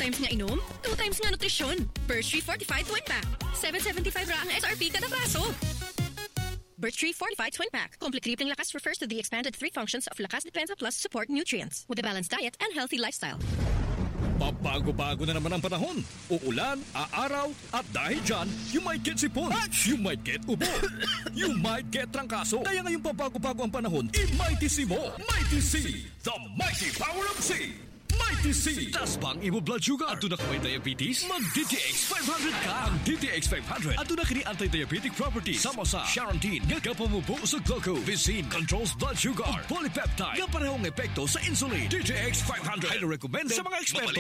times nga inom, 2 times nga nutrisyon. Birch Tree Fortified Twin Pack. 775 ra ang SRP kada braso. Birch Tree Fortified Twin Pack. Complete Tripling Lakas refers to the expanded 3 functions of Lakas Depensa Plus support nutrients with a balanced diet and healthy lifestyle. Pabago-bago na naman ang panahon. Uulan, aaraw, at dahil dyan, you might get sipon, you might get ubo, you might get trangkaso. Kaya ngayong pabago-bago ang panahon, i-Mighty C mo. Mighty C, the mighty power of C. Mighty C. Tas bang imo blood sugar? Ato na may diabetes? Mag-DTX 500 ka. Ang DTX 500. Ato na kini anti-diabetic properties. Sama sa Charantine. Nga kapamubo sa glucose. Vicine controls blood sugar. Polypeptide. Nga parehong epekto sa insulin. DTX 500. Highly recommend sa mga eksperto.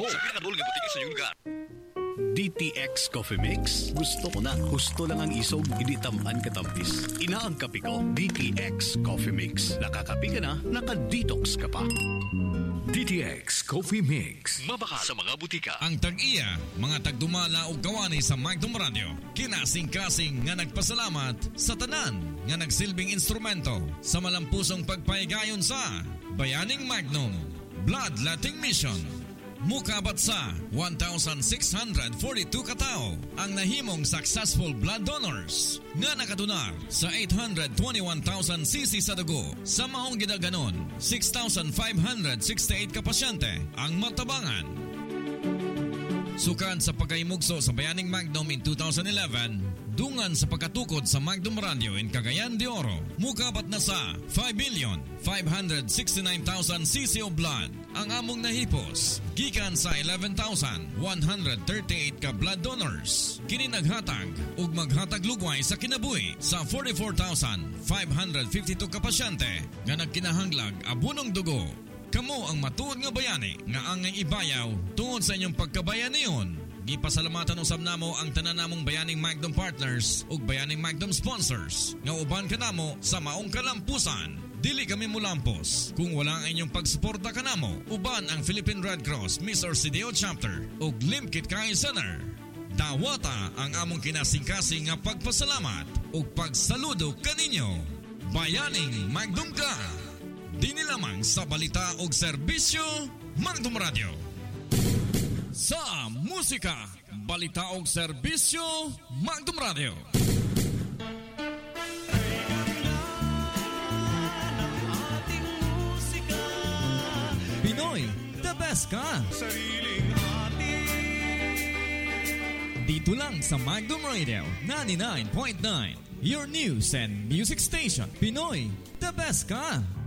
DTX Coffee Mix. Gusto ko na. Gusto lang ang isog. Hindi tamaan katampis. Ina ang kape ko. DTX Coffee Mix. Nakakape ka na. Naka-detox ka pa. DTX Coffee Mix. Mabaka sa mga butika. Ang tag-iya, mga tagdumala o gawani sa Magnum Radio. Kinasing-kasing nga nagpasalamat sa tanan nga nagsilbing instrumento sa malampusong pagpaigayon sa Bayaning Magnum Bloodletting Mission. Mukabat sa 1,642 katao ang nahimong successful blood donors nga nakatunar sa 821,000 cc sa dugo. Sa maong gidaganon, 6,568 kapasyente ang matabangan. Sukan sa pagkaimugso sa Bayaning Magnum in 2011, dungan sa pagkatukod sa Magnum Radio in Cagayan de Oro, mukabat na sa 5,569,000 cc of blood ang among nahipos, gikan sa 11,138 ka blood donors. Kini naghatag ug maghatag lugway sa kinabuhi sa 44,552 ka pasyente nga nagkinahanglag abunong dugo. Kamo ang matuod nga bayani nga angay ibayaw tungod sa inyong pagkabayan niyon. Gipasalamatan usab namo ang tanan namong Bayaning Magnum partners ug Bayaning Magnum sponsors nga uban kanamo sa maong kalampusan. Dili kami mulampos kung wala ang inyong pagsuporta kanamo. Uban ang Philippine Red Cross Miss Orsideo Chapter ug Limkit Kai Center. Dawata ang among kinasing-kasing nga pagpasalamat ug pagsaludo kaninyo. Bayaning Magnum ka. Dini lamang sa balita o serbisyo Magnum Radio. Sa musika, balita o serbisyo Magnum Radio. Pinoy, the best ka. Sariling atin. Dito lang sa Magnum Radio 99.9. Your news and music station. Pinoy, the best ka.